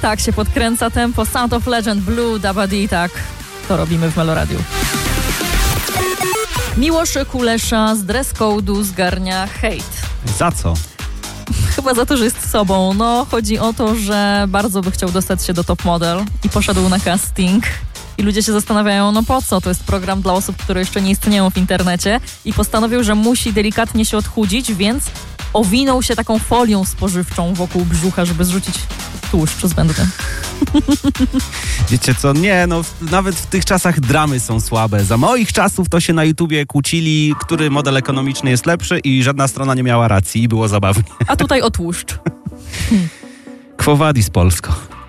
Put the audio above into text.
Tak się podkręca tempo. Sound of Legend, Blue, Dabadi, tak. To robimy w Meloradiu. Miłosz Kulesza z dress code'u zgarnia hejt. Za co? Chyba za to, że jest sobą. No, chodzi o to, że bardzo by chciał dostać się do Top Model i poszedł na casting. I ludzie się zastanawiają, no po co? To jest program dla osób, które jeszcze nie istnieją w internecie. I postanowił, że musi delikatnie się odchudzić, więc owinął się taką folią spożywczą wokół brzucha, żeby zrzucić tłuszcz zbędny. Wiecie co, nie, no nawet w tych czasach dramy są słabe. Za moich czasów to się na YouTubie kłócili, który model ekonomiczny jest lepszy i żadna strona nie miała racji i było zabawnie. A tutaj o tłuszcz. Quo vadis Polsko.